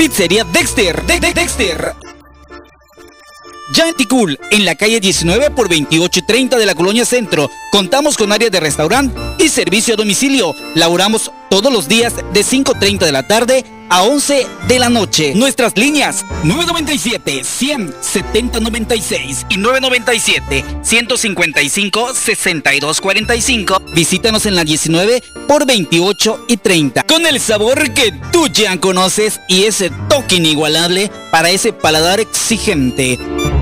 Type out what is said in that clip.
Pizzería Dexter. Dexter. Ya en Ticul, en la calle 19 por 28:30 de la Colonia Centro, contamos con área de restaurante y servicio a domicilio. Laboramos todos los días de 5:30 de la tarde a 11 de la noche. Nuestras líneas 997-100-7096 y 997-155-6245. Visítanos en la 19 por 28:30. Con el sabor que tú ya conoces y ese toque inigualable para ese paladar exigente.